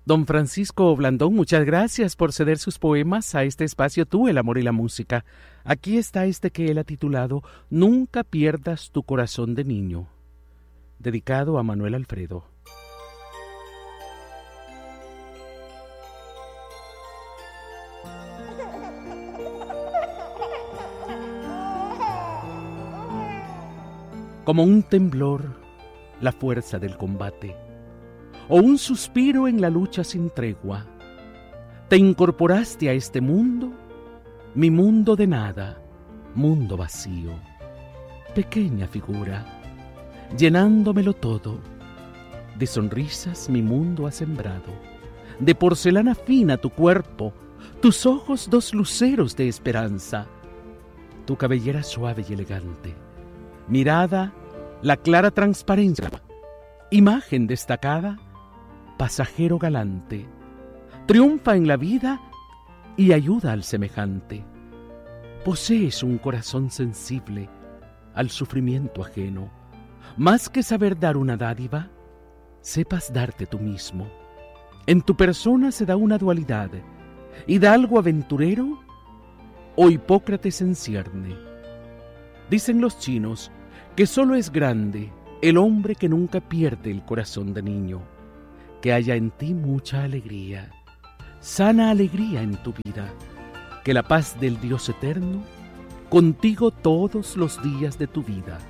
Don Francisco Blandón, muchas gracias por ceder sus poemas a este espacio Tú, el amor y la música. Aquí está este que él ha titulado Nunca pierdas tu corazón de niño, dedicado a Manuel Alfredo. Como un temblor, la fuerza del combate, o un suspiro en la lucha sin tregua, te incorporaste a este mundo, mi mundo de nada, mundo vacío, pequeña figura, llenándomelo todo. De sonrisas mi mundo ha sembrado, de porcelana fina tu cuerpo, tus ojos dos luceros de esperanza, tu cabellera suave y elegante, mirada la clara transparencia, imagen destacada, pasajero galante, triunfa en la vida y ayuda al semejante. Posees un corazón sensible al sufrimiento ajeno. Más que saber dar una dádiva, sepas darte tú mismo. En tu persona se da una dualidad, hidalgo aventurero o Hipócrates en cierne. Dicen los chinos que solo es grande el hombre que nunca pierde el corazón de niño, que haya en ti mucha alegría, sana alegría en tu vida, que la paz del Dios eterno contigo todos los días de tu vida.